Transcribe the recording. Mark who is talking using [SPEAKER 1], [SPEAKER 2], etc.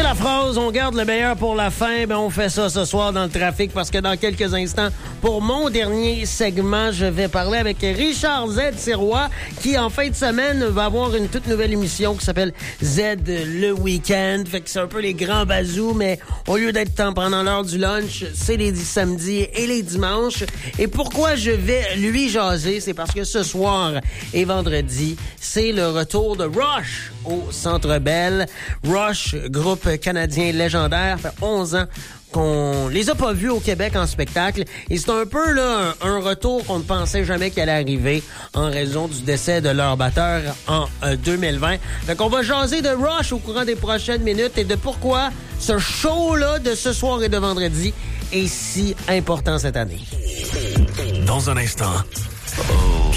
[SPEAKER 1] la phrase, on garde le meilleur pour la fin. Ben, on fait ça ce soir dans le trafic parce que dans quelques instants, pour mon dernier segment, je vais parler avec Richard Z. Sirois qui, en fin de semaine, va avoir une toute nouvelle émission qui s'appelle Z le Week-end. Fait que c'est un peu les grands bazous, mais au lieu d'être pendant l'heure du lunch, c'est les samedis et les dimanches. Et pourquoi je vais lui jaser? C'est parce que ce soir et vendredi, c'est le retour de Rush au Centre Bell. Rush, groupe canadien légendaire, fait 11 ans qu'on les a pas vus au Québec en spectacle. Et c'est un peu là un retour qu'on ne pensait jamais qu'il allait arriver en raison du décès de leur batteur en 2020. Fait qu'on va jaser de Rush au courant des prochaines minutes et de pourquoi ce show-là de ce soir et de vendredi est si important cette année.
[SPEAKER 2] Dans un instant,